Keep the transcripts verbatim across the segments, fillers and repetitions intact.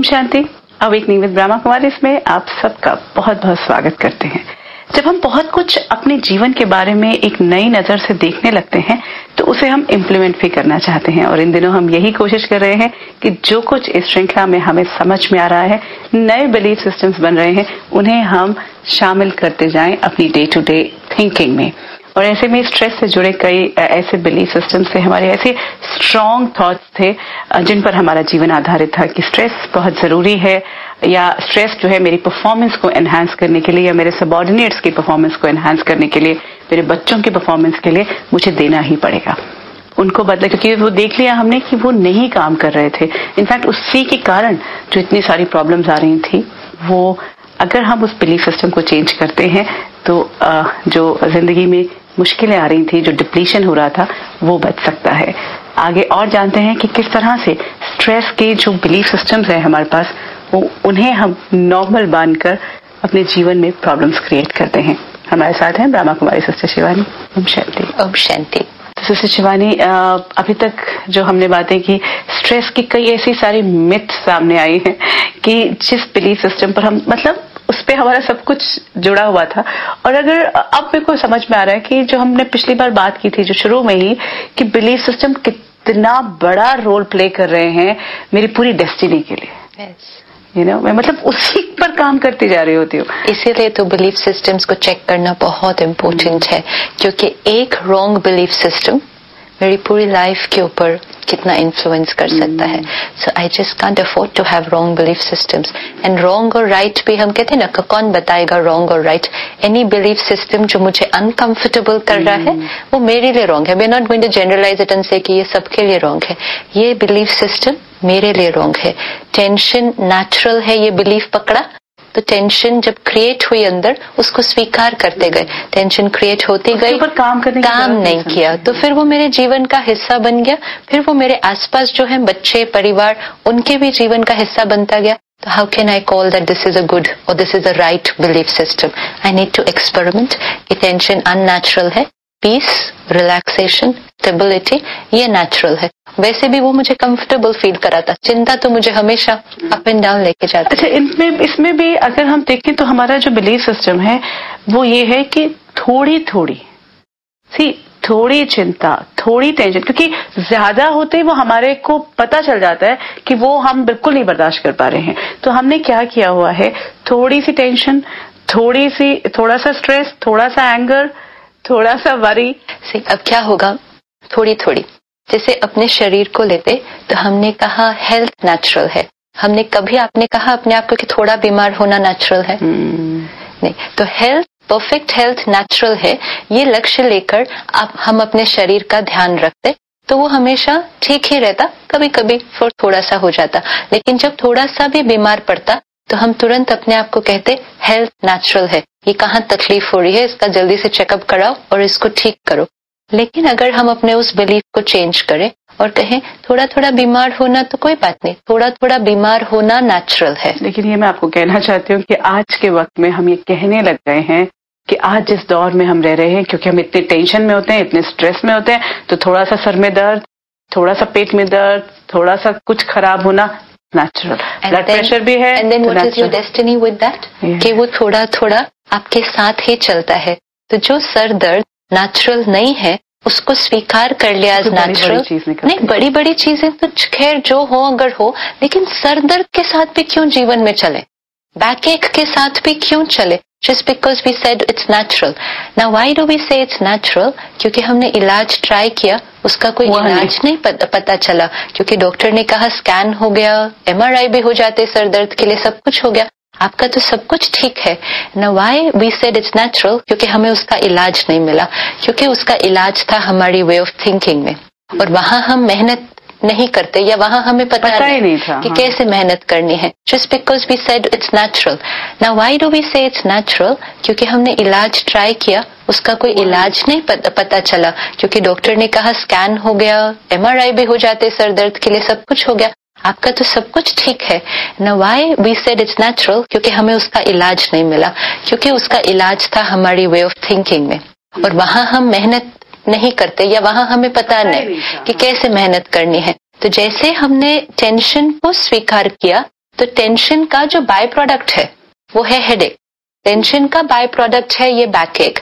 Om Shanti. Awakening with Brahma Kumari इसमें आप सबका बहुत बहुत स्वागत करते हैं। जब हम बहुत कुछ अपने जीवन के बारे में एक नई नजर से देखने लगते हैं तो उसे हम इम्प्लीमेंट भी करना चाहते हैं, और इन दिनों हम यही कोशिश कर रहे हैं कि जो कुछ इस श्रृंखला में हमें समझ में आ रहा है, नए बिलीफ सिस्टम्स बन रहे हैं, उन्हें हम शामिल करते जाएं अपनी डे टू डे थिंकिंग में। और ऐसे में स्ट्रेस से जुड़े कई ऐसे बिलीफ सिस्टम से हमारे ऐसे स्ट्रॉन्ग थॉट्स थे जिन पर हमारा जीवन आधारित था कि स्ट्रेस बहुत जरूरी है, या स्ट्रेस जो है मेरी परफॉर्मेंस को एनहांस करने के लिए, या मेरे सबऑर्डिनेट्स की परफॉर्मेंस को एनहांस करने के लिए, मेरे बच्चों की परफॉर्मेंस के लिए मुझे देना ही पड़ेगा। उनको बदला, क्योंकि वो देख लिया हमने कि वो नहीं काम कर रहे थे। इनफैक्ट उसी के कारण जो इतनी सारी प्रॉब्लम्स आ रही थी, वो अगर हम उस बिलीफ सिस्टम को चेंज करते हैं तो जो जिंदगी में मुश्किलें आ रही थी, जो डिप्लीशन हो रहा था, वो बच सकता है। आगे और जानते हैं कि किस तरह से स्ट्रेस के जो बिलीफ सिस्टम्स है हमारे पास, वो उन्हें हम नॉर्मल मानकर अपने जीवन में प्रॉब्लम्स क्रिएट करते हैं। हमारे साथ हैं ब्रह्मा कुमारी सिस्टर शिवानी। ओम शांति। ओम शांति। सिस्टर शिवानी, अभी तक जो हमने बातें की, स्ट्रेस की कई ऐसी सारी मिथ सामने आई हैं कि जिस बिलीफ सिस्टम पर हम, मतलब उस पे हमारा सब कुछ जुड़ा हुआ था। और अगर अब मेरे को समझ में आ रहा है कि जो हमने पिछली बार बात की थी, जो शुरू में ही, कि बिलीफ सिस्टम कितना बड़ा रोल प्ले कर रहे हैं मेरी पूरी डेस्टिनी के लिए। yes. यू नो, मैं मतलब उसी पर काम करती जा रही होती हूँ। इसीलिए तो बिलीफ सिस्टम्स को चेक करना बहुत इम्पोर्टेंट है, क्योंकि एक रॉन्ग बिलीफ सिस्टम मेरी पूरी लाइफ के ऊपर कितना इन्फ्लुएंस कर सकता है। सो I just can't afford to have wrong belief systems. And wrong और राइट भी हम कहते हैं ना, कौन बताएगा रॉन्ग और राइट। एनी बिलीफ सिस्टम जो मुझे अनकंफर्टेबल कर रहा है, वो मेरे लिए रॉन्ग है। We are not going to generalise it and से कि ये सबके लिए रॉन्ग है। ये बिलीफ सिस्टम मेरे लिए रॉन्ग है। टेंशन नेचुरल है, ये बिलीफ पकड़ा तो टेंशन जब क्रिएट हुई अंदर, उसको स्वीकार करते गए, टेंशन क्रिएट होती गई, काम करने काम नहीं किया, तो फिर वो मेरे जीवन का हिस्सा बन गया। फिर वो मेरे आसपास जो है बच्चे, परिवार, उनके भी जीवन का हिस्सा बनता गया। तो how can I call that this is a good और this is a right belief system? I need to experiment कि टेंशन अननेचुरल है, पीस, रिलैक्सेशन, स्टेबिलिटी ये नेचुरल है। वैसे भी वो मुझे कंफर्टेबल फील कराता, चिंता तो मुझे हमेशा अप एंड डाउन लेके जाता। अच्छा, इनमें इसमें भी अगर हम देखें तो हमारा जो बिलीफ सिस्टम है वो ये है कि थोड़ी थोड़ी सी थोड़ी चिंता, थोड़ी टेंशन, क्योंकि ज्यादा होते वो हमारे को पता चल जाता है कि वो हम बिल्कुल नहीं बर्दाश्त कर पा रहे हैं। तो हमने क्या किया हुआ है, थोड़ी सी टेंशन, थोड़ी सी थोड़ा सा स्ट्रेस, थोड़ा सा एंगर, थोड़ा सा वरी से अब क्या होगा, थोड़ी थोड़ी। जैसे अपने शरीर को लेते तो हमने कहा हेल्थ नेचुरल है। हमने कभी आपने कहा अपने आप को कि थोड़ा बीमार होना नेचुरल है? hmm. नहीं। तो हेल्थ, परफेक्ट हेल्थ नेचुरल है। ये लक्ष्य लेकर आप हम अपने शरीर का ध्यान रखते तो वो हमेशा ठीक ही रहता। कभी कभी फिर थोड़ा सा हो जाता, लेकिन जब थोड़ा सा भी बीमार पड़ता तो हम तुरंत अपने आप को कहते हेल्थ नेचुरल है, ये कहाँ तकलीफ हो रही है, इसका जल्दी से चेकअप कराओ और इसको ठीक करो। लेकिन अगर हम अपने उस बिलीफ को चेंज करें और कहें थोड़ा थोड़ा बीमार होना तो कोई बात नहीं, थोड़ा थोड़ा बीमार होना नेचुरल है। लेकिन ये मैं आपको कहना चाहती हूँ कि आज के वक्त में हम ये कहने लग गए हैं कि आज जिस दौर में हम रह रहे हैं, क्योंकि हम इतने टेंशन में होते हैं, इतने स्ट्रेस में होते हैं, तो थोड़ा सा सर में दर्द, थोड़ा सा पेट में दर्द, थोड़ा सा कुछ खराब होना नेचुरल, ब्लड प्रेशर भी है। And then what is your destiny with that, कि वो थोड़ा थोड़ा आपके साथ ही चलता है। तो जो सर दर्द नेचुरल नहीं है उसको स्वीकार कर लिया एज नेचुरल। नहीं, बड़ी बड़ी चीजें तो खैर जो हो अगर हो, लेकिन सर दर्द के साथ भी क्यों जीवन में चले, बैक एक के साथ भी क्यों चले? Just because we said it's natural. Now why do we say it's natural? क्योंकि हमने इलाज ट्राई किया, उसका कोई इलाज नहीं पता, पता चला, क्योंकि डॉक्टर ने कहा स्कैन हो गया, एमआरआई भी हो जाते सर दर्द के लिए, सब कुछ हो गया, आपका तो सब कुछ ठीक है। Now why we said it's natural? क्योंकि हमें उसका इलाज नहीं मिला, क्योंकि उसका इलाज था हमारी वे ऑफ थिंकिंग में, और वहां हम मेहनत नहीं करते, या वहां हमें पता, पता नहीं, नहीं था कि हाँ। कैसे मेहनत करनी है। Just because we said it's natural. Now why do we say it's natural? क्योंकि हमने इलाज ट्राई किया, उसका कोई इलाज नहीं पता, पता चला, क्योंकि डॉक्टर ने कहा स्कैन हो गया, एमआरआई भी हो जाते सर दर्द के लिए, सब कुछ हो गया, आपका तो सब कुछ ठीक है। Now why we said it's natural? क्योंकि हमें उसका इलाज नहीं मिला, क्योंकि उसका इलाज था हमारी वे ऑफ थिंकिंग में, और वहां हम मेहनत नहीं करते, या वहां हमें पता नहीं, नहीं कि कैसे मेहनत करनी है। तो जैसे हमने टेंशन को स्वीकार किया तो टेंशन का जो बाय प्रोडक्ट है वो है हेडेक, टेंशन का बाय प्रोडक्ट है ये बैकएक,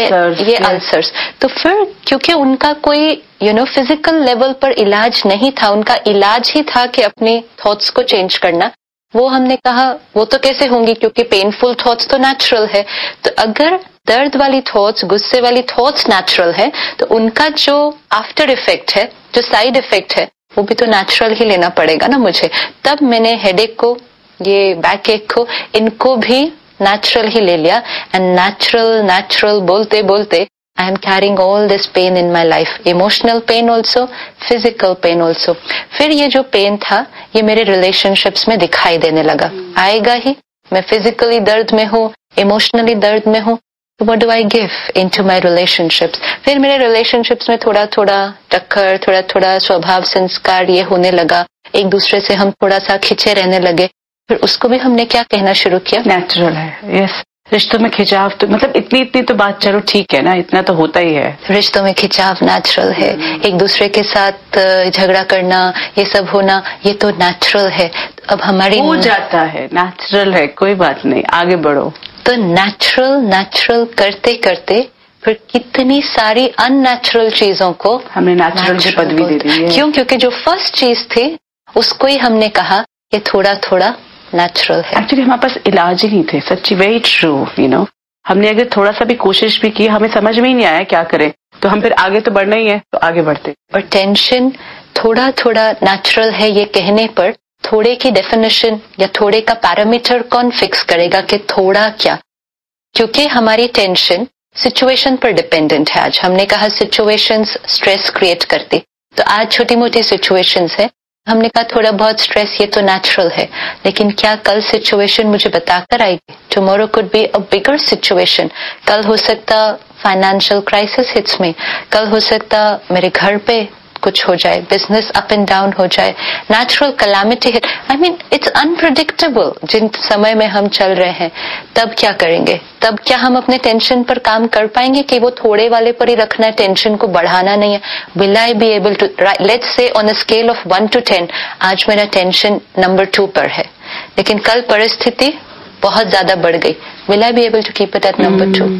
ये अल्सर्स। तो फिर क्योंकि उनका कोई यू नो फिजिकल लेवल पर इलाज नहीं था, उनका इलाज ही था कि अपने थॉट्स को चेंज करना, वो हमने कहा वो तो कैसे होंगी क्योंकि पेनफुल थॉट्स तो नेचुरल है। तो अगर दर्द वाली थॉट्स, गुस्से वाली थॉट्स नेचुरल है तो उनका जो आफ्टर इफेक्ट है, जो साइड इफेक्ट है, वो भी तो नेचुरल ही लेना पड़ेगा ना मुझे। तब मैंने हेडेक को, ये बैक एक को, इनको भी नेचुरल ही ले लिया। एंड नेचुरल नेचुरल बोलते बोलते I am carrying all this pain in my life, emotional pain also, physical pain also. फिर ये जो पेन था ये मेरे रिलेशनशिप्स में दिखाई देने लगा, आएगा ही। मैं फिजिकली दर्द में हूँ, इमोशनली दर्द में हूँ, what do I give into my relationships? फिर मेरे रिलेशनशिप्स में थोड़ा थोड़ा टक्कर, थोड़ा थोड़ा स्वभाव संस्कार ये होने लगा, एक दूसरे से हम थोड़ा सा खिंचे रहने लगे। फिर उसको भी हमने क्या कहना शुरू किया, नेचुरल है। यस, रिश्तों में खिंचाव तो मतलब इतनी इतनी तो बात चलो ठीक है ना, इतना तो होता ही है। रिश्तों में खिंचाव नेचुरल है, एक दूसरे के साथ झगड़ा करना, ये सब होना, ये तो नेचुरल है। अब हमारी हो जाता है, नेचुरल है, कोई बात नहीं, आगे बढ़ो। तो नेचुरल नेचुरल करते करते फिर कितनी सारी अननेचुरल चीजों को हमने नेचुरल की पदवी दे दी है। क्यों? क्योंकि जो फर्स्ट चीज थी उसको ही हमने कहा ये थोड़ा थोड़ा नेचुरल है। एक्चुअली हमारे पास इलाज ही नहीं थे, सच्ची, वेरी ट्रू। यू नो, हमने अगर थोड़ा सा भी कोशिश भी की, हमें समझ में ही नहीं आया क्या करें, तो हम फिर आगे तो बढ़ना ही है, तो आगे बढ़ते। और टेंशन थोड़ा थोड़ा नेचुरल है ये कहने पर थोड़े की डेफिनेशन या थोड़े का पैरामीटर कौन फिक्स करेगा कि थोड़ा क्या? क्योंकि हमारी टेंशन सिचुएशन पर डिपेंडेंट है। आज हमने कहा सिचुएशंस स्ट्रेस क्रिएट करती, तो आज छोटी मोटी सिचुएशंस है, हमने कहा थोड़ा बहुत स्ट्रेस ये तो नेचुरल है, लेकिन क्या कल सिचुएशन मुझे बताकर आएगी? Tomorrow could be a bigger situation. कल हो सकता फाइनेंशियल क्राइसिस हिट्स में, कल हो सकता मेरे घर पे कुछ हो जाए, बिजनेस अप एंड डाउन हो जाए, natural calamity hit. I mean it's unpredictable जिन समय में हम चल रहे हैं। तब क्या करेंगे? तब क्या हम अपने टेंशन पर काम कर पाएंगे कि वो थोड़े वाले पर ही रखना है, टेंशन को बढ़ाना नहीं है? Will I be able to, let's say on a scale of one two ten, आज मेरा टेंशन नंबर टू पर है, लेकिन कल परिस्थिति बहुत ज्यादा बढ़ गई, will I be able to keep it at number two?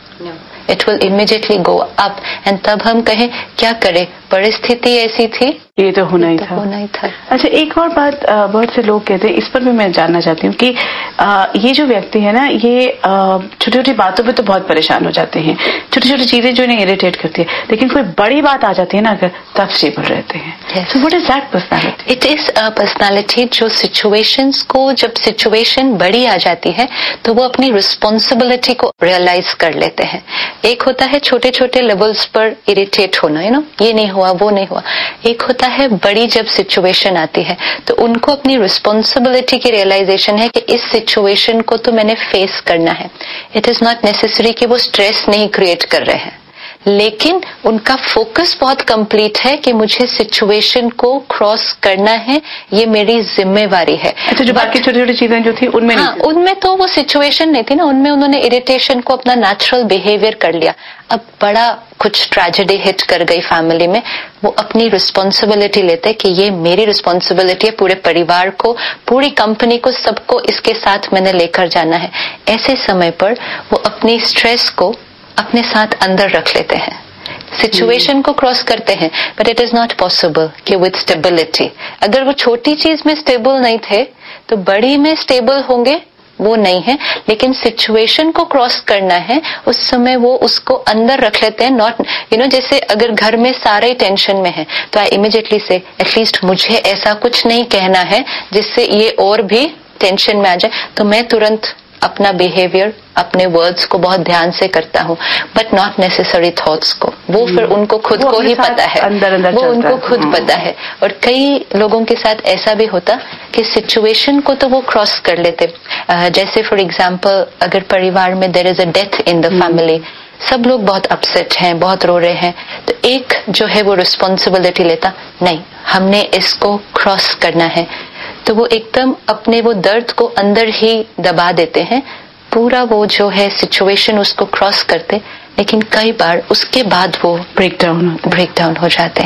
It will immediately go up. And तब हम कहें क्या करें, परिस्थिति ऐसी थी, ये तो होना ही तो था, होना ही था। अच्छा, एक और बात बहुत से लोग कहते हैं, इस पर भी मैं जानना चाहती हूँ कि आ, ये जो व्यक्ति है ना, ये छोटी छोटी बातों पे तो बहुत परेशान हो जाते हैं, छोटी छोटी चीजें जो इन्हें इरिटेट करती है, लेकिन कोई बड़ी बात आ जाती है ना अगर, तब स्टेबल रहते हैं। So what is that personality? It is a personality जो सिचुएशंस को, जब सिचुएशन बड़ी आ जाती है तो वो अपनी रिस्पॉन्सिबिलिटी को रियलाइज कर लेते हैं। एक होता है छोटे छोटे लेवल्स पर इरिटेट होना, यू नो, ये नहीं हुआ, वो नहीं हुआ। एक होता है बड़ी जब सिचुएशन आती है तो उनको अपनी रिस्पॉन्सिबिलिटी की रियलाइजेशन है कि इस सिचुएशन को तो मैंने फेस करना है। इट इज नॉट नेसेसरी कि वो स्ट्रेस नहीं क्रिएट कर रहे हैं, लेकिन उनका फोकस बहुत कंप्लीट है कि मुझे सिचुएशन को क्रॉस करना है, ये मेरी जिम्मेवारी है। अच्छा, जो बाकी छोटी छोटी चीजें जो थी उनमें हाँ, उनमें तो वो सिचुएशन नहीं थी ना, उनमें उन्होंने इरिटेशन को अपना नेचुरल बिहेवियर कर लिया। अब बड़ा कुछ ट्रेजेडी हिट कर गई फैमिली में, वो अपनी रिस्पॉन्सिबिलिटी लेते कि ये मेरी रिस्पॉन्सिबिलिटी है, पूरे परिवार को, पूरी कंपनी को, सबको इसके साथ मैंने लेकर जाना है। ऐसे समय पर वो अपनी स्ट्रेस को अपने साथ अंदर रख लेते हैं, सिचुएशन को क्रॉस करते हैं, but it is not possible कि विद स्टेबिलिटी, अगर वो छोटी चीज में स्टेबल नहीं थे तो बड़ी में स्टेबल होंगे, वो नहीं है। लेकिन सिचुएशन को क्रॉस करना है, उस समय वो उसको अंदर रख लेते हैं। नॉट यू नो, जैसे अगर घर में सारे टेंशन में है तो आई इमीडिएटली से एटलीस्ट मुझे ऐसा कुछ नहीं कहना है जिससे ये और भी टेंशन में आ जाए, तो मैं तुरंत अपना बिहेवियर, अपने वर्ड्स को बहुत ध्यान से करता हूँ, बट नॉट नेसेसरी थॉट्स को। वो फिर उनको खुद को ही पता है, अंदर अंदर वो उनको खुद पता है। और कई लोगों के साथ ऐसा भी होता कि सिचुएशन को तो वो क्रॉस कर लेते। जैसे फॉर एग्जाम्पल, अगर परिवार में there is a death in the family, सब लोग बहुत अपसेट हैं, बहुत रो रहे हैं, तो एक जो है वो रिस्पॉन्सिबिलिटी लेता, नहीं हमने इसको क्रॉस करना है, तो वो एकदम अपने वो दर्द को अंदर ही दबा देते हैं, पूरा वो जो है सिचुएशन उसको क्रॉस करते, लेकिन कई बार उसके बाद वो ब्रेक डाउन ब्रेक डाउन हो जाते हैं।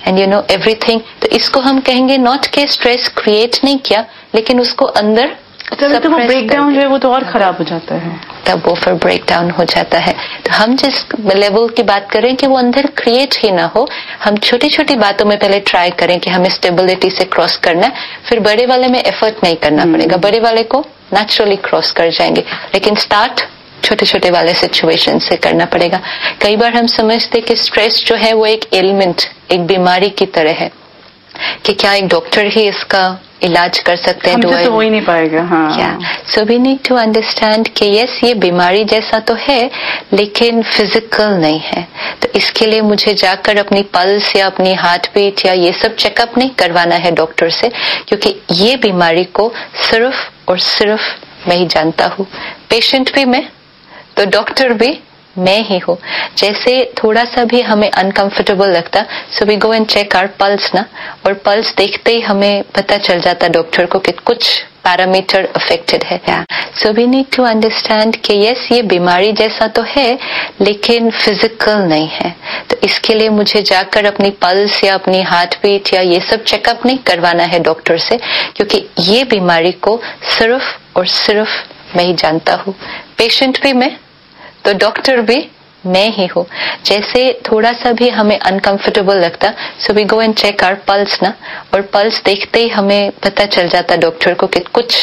And you know everything. तो इसको हम कहेंगे नॉट के स्ट्रेस क्रिएट नहीं किया, लेकिन उसको अंदर तो वो ब्रेक डाउन जो है वो तो और खराब हो जाता है, तब वो फिर ब्रेक डाउन हो जाता है। तो हम जिस लेवल की बात कर रहे हैं कि वो अंदर क्रिएट ही ना हो, हम छोटी छोटी बातों में पहले ट्राई करें कि हमें स्टेबिलिटी से क्रॉस करना है, फिर बड़े वाले में एफर्ट नहीं करना पड़ेगा, बड़े वाले को नेचुरली क्रॉस कर जाएंगे, लेकिन स्टार्ट छोटे छोटे वाले सिचुएशन से करना पड़ेगा। कई बार हम समझते कि स्ट्रेस जो है वो एक एलिमेंट, एक बीमारी की तरह है कि क्या एक डॉक्टर ही इसका इलाज कर सकते हैं, हमसे तो हो ही नहीं पाएगा। हाँ, so we need to understand कि यस ये बीमारी जैसा तो है लेकिन फिजिकल नहीं है। तो इसके लिए मुझे जाकर अपनी पल्स या अपनी हार्ट बीट या ये सब चेकअप नहीं करवाना है डॉक्टर से, क्योंकि ये बीमारी को सिर्फ और सिर्फ मैं ही जानता हूँ। पेशेंट भी मैं, तो डॉक्टर भी मैं ही हूँ। जैसे थोड़ा सा भी हमें अनकंफर्टेबल लगता, so we go and check our pulse ना, और पल्स देखते ही हमें पता चल जाता डॉक्टर को कि कुछ पैरामीटर अफेक्टेड है। So we need to understand कि यस ये बीमारी जैसा तो है लेकिन फिजिकल नहीं है। तो इसके लिए मुझे जाकर अपनी पल्स या अपनी हार्ट बीट या ये सब चेकअप नहीं करवाना है डॉक्टर से, क्योंकि ये बीमारी को सिर्फ और सिर्फ मैं ही जानता हूँ। पेशेंट भी मैं, तो डॉक्टर भी मैं ही हूँ। जैसे थोड़ा सा भी हमें अनकंफर्टेबल लगता, so we go and check our pulse ना, और पल्स देखते ही हमें पता चल जाता डॉक्टर को कि कुछ।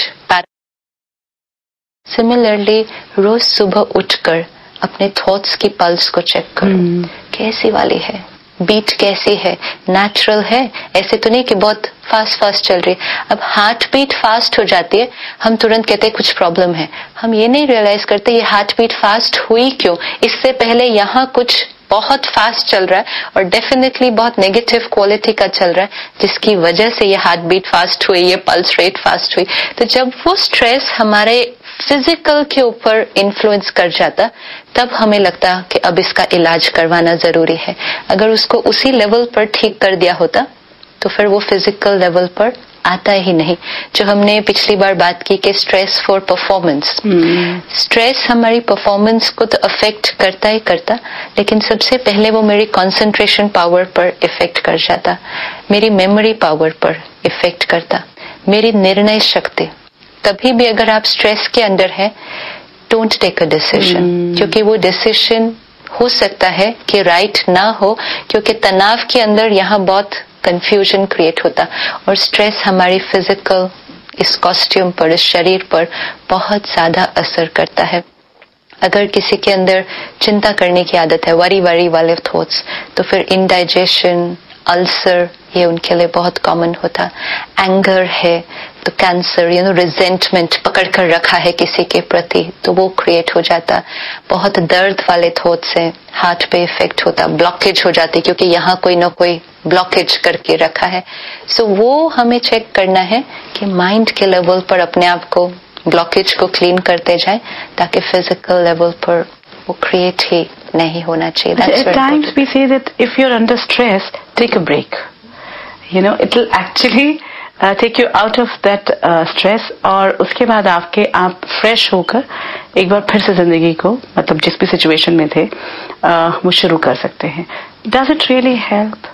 सिमिलरली रोज सुबह उठकर अपने थॉट्स की पल्स को चेक करो, hmm. कैसी वाली है, बीट कैसी है, नेचुरल है, ऐसे तो नहीं कि बहुत फास्ट फास्ट चल रही है। अब हार्ट बीट फास्ट हो जाती है, हम तुरंत कहते हैं कुछ प्रॉब्लम है, हम ये नहीं रियलाइज करते ये हार्ट बीट फास्ट हुई क्यों, इससे पहले यहाँ कुछ बहुत फास्ट चल रहा है और डेफिनेटली बहुत नेगेटिव क्वालिटी का चल रहा है, जिसकी वजह से ये हार्ट बीट फास्ट हुई, ये पल्स रेट फास्ट हुई। तो जब वो स्ट्रेस हमारे फिजिकल के ऊपर इन्फ्लुएंस कर जाता, तब हमें लगता कि अब इसका इलाज करवाना जरूरी है। अगर उसको उसी लेवल पर ठीक कर दिया होता तो फिर वो फिजिकल लेवल पर आता ही नहीं। जो हमने पिछली बार बात की कि स्ट्रेस फॉर परफॉर्मेंस, स्ट्रेस हमारी परफॉर्मेंस को तो अफेक्ट करता ही करता, लेकिन सबसे पहले वो मेरी कंसंट्रेशन पावर पर इफेक्ट कर जाता, मेरी मेमोरी पावर पर इफेक्ट करता, मेरी निर्णय शक्ति। कभी भी अगर आप स्ट्रेस के अंदर हैं, डोंट टेक अ डिसीजन, क्योंकि वो डिसीजन हो सकता है कि राइट ना हो, क्योंकि तनाव के अंदर यहाँ बहुत कंफ्यूजन क्रिएट होता, और स्ट्रेस हमारी फिजिकल इस कॉस्ट्यूम पर, इस शरीर पर बहुत ज्यादा असर करता है। अगर किसी के अंदर चिंता करने की आदत है, वरी वरी वाले थॉट्स, तो फिर इंडाइजेशन, अल्सर ये उनके लिए बहुत कॉमन होता। एंगर है तो कैंसर, यू नो रिजेंटमेंट पकड़ कर रखा है किसी के प्रति, तो वो क्रिएट हो जाता। बहुत दर्द वाले थॉट्स हैं, हार्ट पे इफेक्ट होता, ब्लॉकेज हो जाती, क्योंकि यहाँ कोई ना कोई ब्लॉकेज करके रखा है। सो so, वो हमें चेक करना है कि माइंड के लेवल पर अपने आप को ब्लॉकेज को क्लीन करते जाए, ताकि फिजिकल लेवल पर वो क्रिएट ही नहीं होना चाहिए। At times we say that if you're under stress, take a break. You know, it will actually uh, take you out of that uh, stress, और उसके बाद आपके आप फ्रेश होकर एक बार फिर से जिंदगी को, मतलब जिस भी सिचुएशन में थे, uh, वो शुरू कर सकते हैं। Does it really help?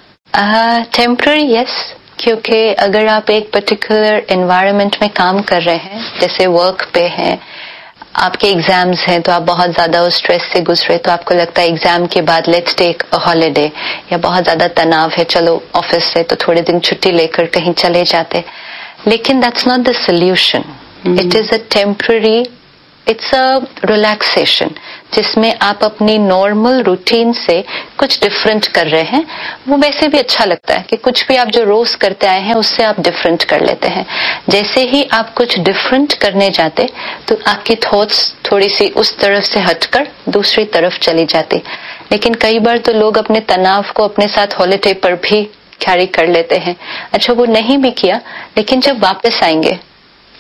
Temporary uh, yes yes, क्योंकि अगर आप एक पर्टिकुलर एनवायरनमेंट में काम कर रहे हैं, जैसे वर्क पे हैं, आपके एग्जाम्स हैं, तो आप बहुत ज्यादा उस स्ट्रेस से गुजरे, तो आपको लगता है एग्जाम के बाद लेट्स टेक अ हॉलिडे, या बहुत ज्यादा तनाव है, चलो ऑफिस से तो थोड़े दिन छुट्टी लेकर कहीं चले जाते। लेकिन that's not the solution, it is a temporary, it's a relaxation, जिसमें आप अपनी नॉर्मल रूटीन से कुछ डिफरेंट कर रहे हैं। वो वैसे भी अच्छा लगता है कि कुछ भी आप जो रोज करते आए हैं उससे आप डिफरेंट कर लेते हैं। जैसे ही आप कुछ डिफरेंट करने जाते तो आपकी थॉट्स थोड़ी सी उस तरफ से हटकर दूसरी तरफ चली जाती। लेकिन कई बार तो लोग अपने तनाव को अपने साथ हॉलिडे पर भी कैरी कर लेते हैं। अच्छा, वो नहीं भी किया, लेकिन जब वापस आएंगे